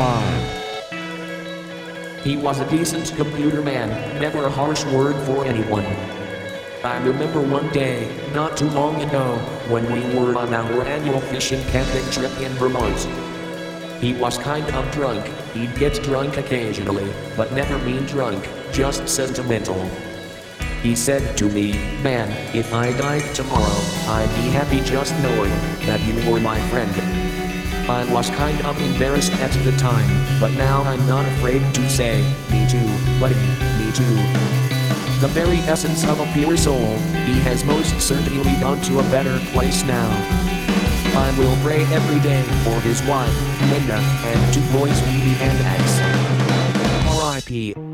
5. He was a decent computer man, never a harsh word for anyone. I remember one day, not too long ago, when we were on our annual fishing camping trip in Vermont. He was kind of drunk, he'd get drunk occasionally, but never mean drunk, just sentimental. He said to me, "Man, if I died tomorrow, I'd be happy just knowing that you were my friend." I was kind of embarrassed at the time, but now I'm not afraid to say, "Me too, buddy, me too." The very essence of a pure soul, he has most certainly gone to a better place now. I will pray every day for his wife, Linda, and two boys, Weedy and Axe. R.I.P.